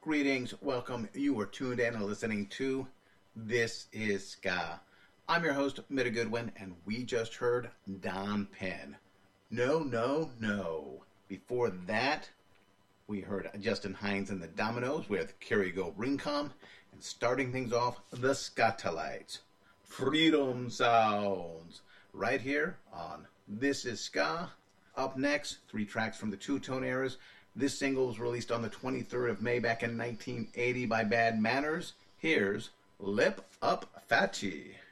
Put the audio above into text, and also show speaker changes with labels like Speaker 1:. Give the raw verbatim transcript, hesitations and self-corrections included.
Speaker 1: Greetings, welcome. You are tuned in and listening to This is Ska. I'm your host, Mitta Goodwin, and we just heard Don Penn. No, no, no. Before that, we heard Justin Hines and the Dominoes with Carry Go Rincon, and starting things off, the Skatalites. Freedom Sounds, right here on This is Ska. Up next, three tracks from the two-tone eras. This single was released on the twenty-third of May back in nineteen eighty by Bad Manners. Here's Lip Up Fatty.